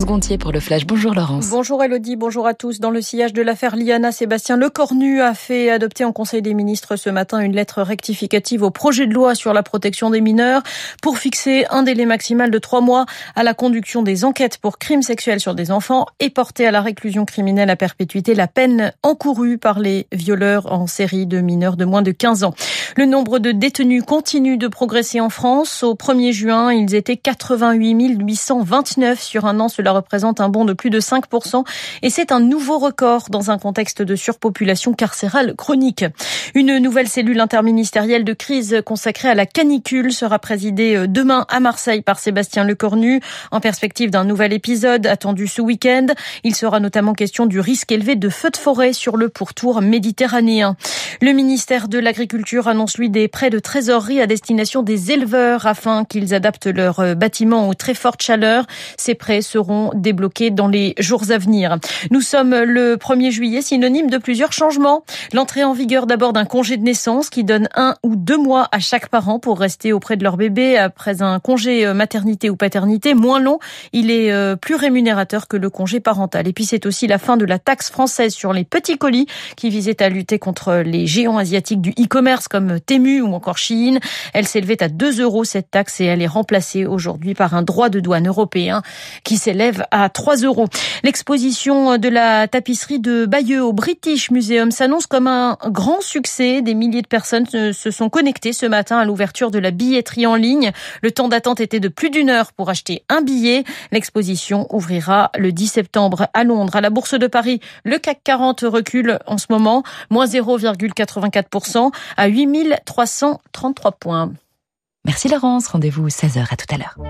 Gontier pour le Flash. Bonjour Laurence. Bonjour Elodie, bonjour à tous. Dans le sillage de l'affaire Liana, Sébastien Lecornu a fait adopter en Conseil des ministres ce matin une lettre rectificative au projet de loi sur la protection des mineurs pour fixer un délai maximal de 3 mois à la conduction des enquêtes pour crimes sexuels sur des enfants et porter à la réclusion criminelle à perpétuité la peine encourue par les violeurs en série de mineurs de moins de 15 ans. Le nombre de détenus continue de progresser en France. Au 1er juin, ils étaient 88 829 sur un an. Cela représente un bond de plus de 5% et c'est un nouveau record dans un contexte de surpopulation carcérale chronique. Une nouvelle cellule interministérielle de crise consacrée à la canicule sera présidée demain à Marseille par Sébastien Lecornu en perspective d'un nouvel épisode attendu ce week-end. Il sera notamment question du risque élevé de feux de forêt sur le pourtour méditerranéen. Le ministère de l'Agriculture annonce lui des prêts de trésorerie à destination des éleveurs afin qu'ils adaptent leurs bâtiments aux très fortes chaleurs. Ces prêts seront débloqués dans les jours à venir. Nous sommes le 1er juillet, synonyme de plusieurs changements. L'entrée en vigueur d'abord d'un congé de naissance qui donne 1 ou 2 mois à chaque parent pour rester auprès de leur bébé après un congé maternité ou paternité moins long. Il est plus rémunérateur que le congé parental. Et puis c'est aussi la fin de la taxe française sur les petits colis qui visait à lutter contre les géants asiatiques du e-commerce comme Temu ou encore Shein. Elle s'élevait à 2 € cette taxe et elle est remplacée aujourd'hui par un droit de douane européen qui s'élève à 3 €. L'exposition de la tapisserie de Bayeux au British Museum s'annonce comme un grand succès. Des milliers de personnes se sont connectées ce matin à l'ouverture de la billetterie en ligne. Le temps d'attente était de plus d'1 heure pour acheter un billet. L'exposition ouvrira le 10 septembre à Londres. À la Bourse de Paris, le CAC 40 recule en ce moment, moins 0,84% à 8 333 points. Merci Laurence, rendez-vous 16h, à tout à l'heure.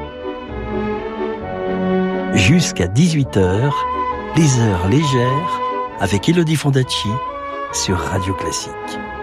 Jusqu'à 18h, les heures légères avec Elodie Fondacci sur Radio Classique.